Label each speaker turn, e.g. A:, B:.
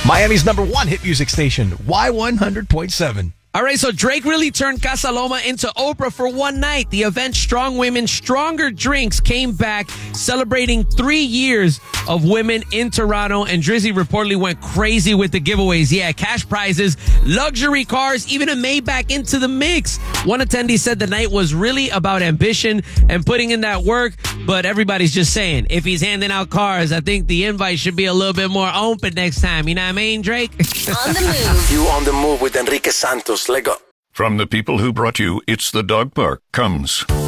A: Miami's #1 hit music station, Y100.7.
B: All right, so Drake really turned Casa Loma into Oprah for one night. The event Strong Women, Stronger Drinks came back celebrating 3 years of women in Toronto, and Drizzy reportedly went crazy with the giveaways. Yeah, cash prizes, luxury cars, even a Maybach into the mix. One attendee said the night was really about ambition and putting in that work, but everybody's just saying, if he's handing out cars, I think the invite should be a little bit more open next time. You know what I mean, Drake?
C: On the move.
D: You on the move with Enrique Santos. Let go.
E: From the people who brought you It's the Dog Park comes